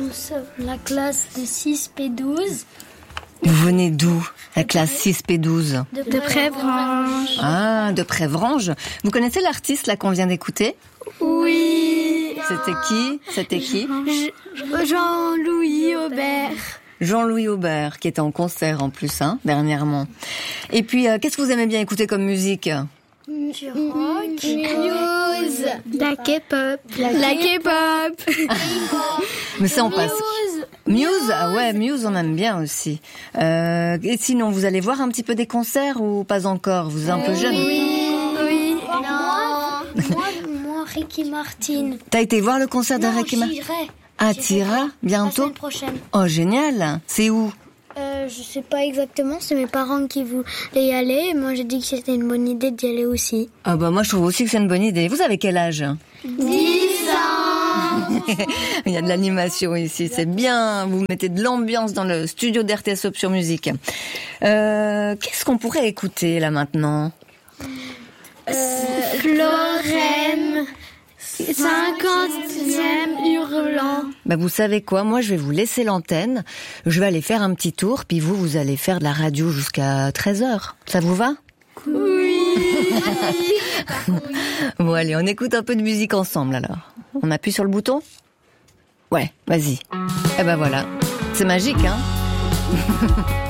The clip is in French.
Nous sommes la classe de 6P12. Vous venez d'où, la classe 6P12? De Prévrange. Ah, de Prévrange. Vous connaissez l'artiste là qu'on vient d'écouter? Oui. C'était qui? Jean-Louis Aubert. Jean-Louis Aubert, qui était en concert en plus, dernièrement. Et puis, qu'est-ce que vous aimez bien écouter comme musique? Du rock. Muse. La K-pop. La K-pop. Mais ça, on passe. Muse, ah ouais, Muse, on aime bien aussi. Et sinon, vous allez voir un petit peu des concerts ou pas encore? Vous êtes un peu jeune. Oui. Non. Moi, Ricky Martin. T'as été voir le concert de Ricky Martin? Ah, t'iras bientôt? La semaine prochaine. Oh, génial. C'est où? Je sais pas exactement, c'est mes parents qui voulaient y aller et moi j'ai dit que c'était une bonne idée d'y aller aussi. Ah bah moi je trouve aussi que c'est une bonne idée. Vous avez quel âge? 10 ans. Il y a de l'animation ici, c'est bien. Vous mettez de l'ambiance dans le studio d'RTS Option Musique. Qu'est-ce qu'on pourrait écouter là maintenant? Lorraine, 50e hurlant. Bah vous savez quoi, moi je vais vous laisser l'antenne, je vais aller faire un petit tour, puis vous allez faire de la radio jusqu'à 13h. Ça vous va? Oui. Bon allez, on écoute un peu de musique ensemble alors. On appuie sur le bouton? Ouais, vas-y. Eh ben voilà, c'est magique hein.